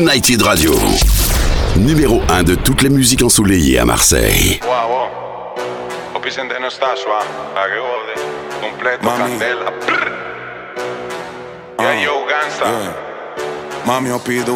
United Radio. Numéro 1 de toutes les musiques ensoleillées à Marseille. Wow. Opicente no está suave, la que jode. Completo, candela. Yeah, yo, gangsta. Mami, eu pido